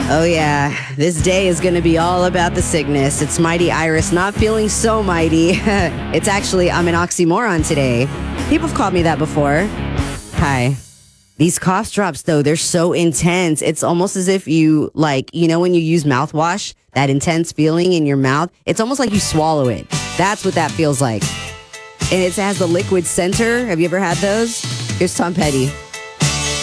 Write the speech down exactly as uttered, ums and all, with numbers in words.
Oh yeah, this day is gonna be all about the sickness. It's Mighty Iris not feeling so mighty. It's actually, I'm an oxymoron today. People have called me that before. Hi. These cough drops, though, they're so intense. It's almost as if you, like, you know when you use mouthwash, that intense feeling in your mouth? It's almost like you swallow it. That's what that feels like. And it has the liquid center. Have you ever had those? Here's Tom Petty.